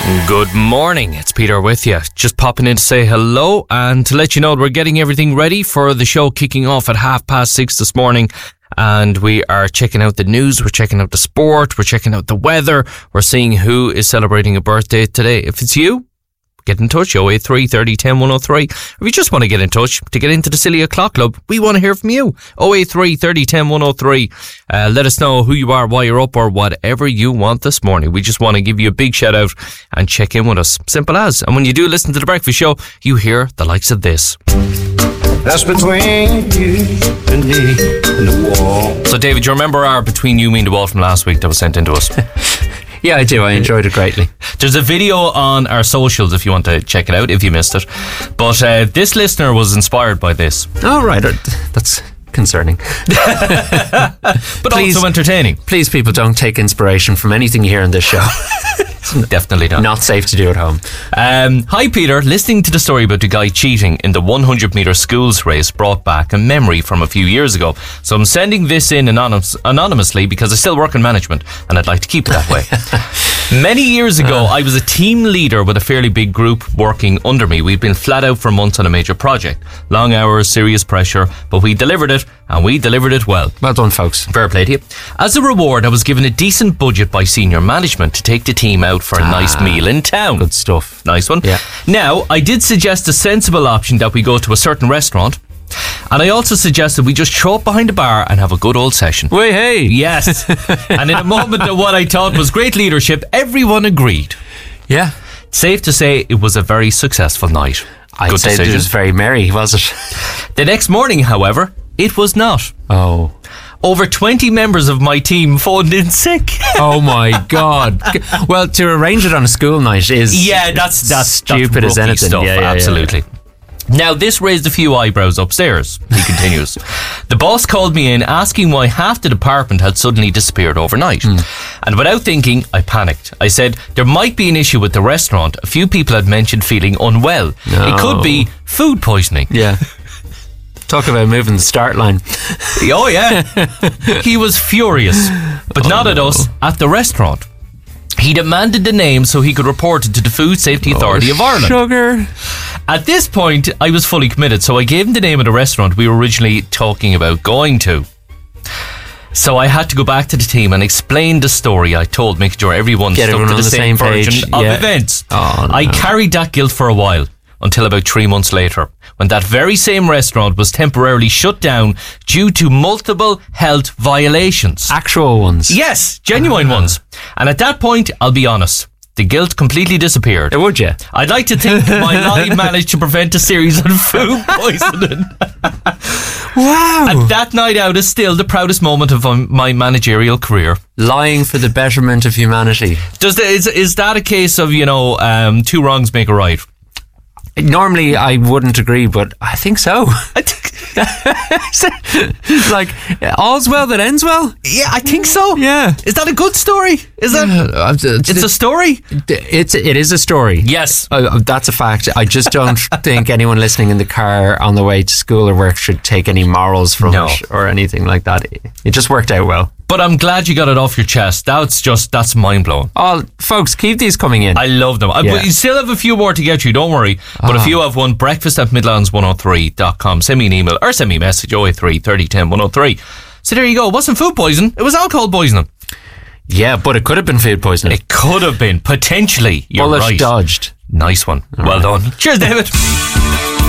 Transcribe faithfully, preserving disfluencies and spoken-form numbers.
Good morning, it's Peter with you. Just popping in to say hello and to let you know we're getting everything ready for the show kicking off at half past six this morning. And we are checking out the news, we're checking out the sport, we're checking out the weather, we're seeing who is celebrating a birthday today. If it's you, get in touch, oh eight three, thirty, ten, one oh three. If you just want to get in touch to get into the Silly O'Clock Club, we want to hear from you. oh eight three, thirty, ten, one oh three. Uh, let us know who you are, why you're up, or whatever you want this morning. We just want to give you a big shout out and check in with us. Simple as. And when you do listen to The Breakfast Show, you hear the likes of this. That's between you and me and the wall. So David, do you remember our Between You, Me and the Wall from last week that was sent in to us? Yeah, I do. I enjoyed it greatly. There's a video on our socials if you want to check it out, if you missed it. But uh, this listener was inspired by this. Oh, right. That's concerning. But please, also entertaining. Please, people, don't take inspiration from anything you hear in this show. Definitely not. Not safe to do at home. Um, hi, Peter. Listening to the story about the guy cheating in the one hundred metre schools race brought back a memory from a few years ago. So I'm sending this in anonymous, anonymously because I still work in management and I'd like to keep it that way. Many years ago, I was a team leader with a fairly big group working under me. We'd been flat out for months on a major project. Long hours, serious pressure, but we delivered it, and we delivered it well. Well done, folks. Fair play to you. As a reward, I was given a decent budget by senior management to take the team out for a ah, nice meal in town. Good stuff. Nice one. Yeah. Now, I did suggest a sensible option that we go to a certain restaurant, and I also suggested we just show up behind the bar and have a good old session. Wait, hey. Yes. And in a moment of what I thought was great leadership, everyone agreed. Yeah. Safe to say it was a very successful night. I'd good say decision. It was very merry, was it? The next morning, however, it was not. Oh. Over twenty members of my team phoned in sick. Oh my God. Well, to arrange it on a school night is yeah, that's that's stupid that's as anything. Stuff, yeah, yeah, absolutely. Yeah. Now, this raised a few eyebrows upstairs, he continues. The boss called me in asking why half the department had suddenly disappeared overnight. Mm. And without thinking, I panicked. I said, there might be an issue with the restaurant. A few people had mentioned feeling unwell. No. It could be food poisoning. Yeah. Talk about moving the start line. Oh, yeah. He was furious, but oh, not at no. us, at the restaurant. He demanded the name so he could report it to the Food Safety Authority oh, of Ireland. Sugar. At this point, I was fully committed, so I gave him the name of the restaurant we were originally talking about going to. So I had to go back to the team and explain the story I told, making sure everyone Get stuck to the, the same, same version page. of yeah. events. Oh, no. I carried that guilt for a while, until about three months later, when that very same restaurant was temporarily shut down due to multiple health violations. Actual ones? Yes, genuine uh. ones. And at that point, I'll be honest, the guilt completely disappeared. Oh, would you? I'd like to think my lie managed to prevent a series of food poisoning. Wow. And that night out is still the proudest moment of my managerial career. Lying for the betterment of humanity. Does the, is, is that a case of, you know, um, two wrongs make a right? Normally I wouldn't agree, but I think so. I think like all's well that ends well. Yeah, I think so. Yeah. Is that a good story? Is that? Yeah, it's, it's a story. It's it is a story. Yes, uh, that's a fact. I just don't think anyone listening in the car on the way to school or work should take any morals from no. it or anything like that. It just worked out well. But I'm glad you got it off your chest. That's just, that's mind-blowing. Oh, folks, keep these coming in. I love them. Yeah. But you still have a few more to get you, don't worry. But oh. if you have one, breakfast at midlands one oh three dot com. Send me an email or send me a message, oh eight three, thirty, ten, one oh three. So there you go. It wasn't food poisoning. It was alcohol poisoning. Yeah, but it could have been food poisoning. It could have been. Potentially. You're Bullet right. dodged. Nice one. All well right. done. Cheers, David.